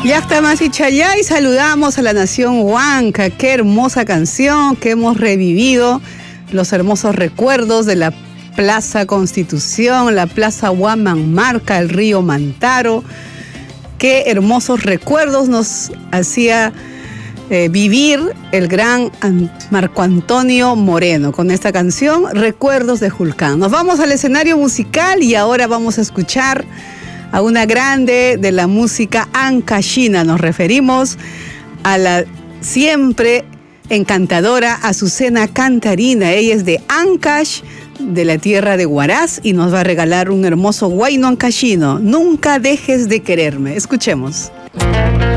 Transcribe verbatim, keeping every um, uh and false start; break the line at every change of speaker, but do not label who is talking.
Yactamas y Chayay, saludamos a la nación huanca. Qué hermosa canción que hemos revivido, los hermosos recuerdos de la Plaza Constitución, la Plaza Huamanmarca, el río Mantaro. Qué hermosos recuerdos nos hacía eh, vivir el gran Marco Antonio Moreno con esta canción, Recuerdos de Julcán. Nos vamos al escenario musical y ahora vamos a escuchar a una grande de la música ancashina. Nos referimos a la siempre encantadora Azucena Cantarina. Ella es de Ancash, de la tierra de Huaraz, y nos va a regalar un hermoso huayno ancashino. Nunca dejes de quererme. Escuchemos.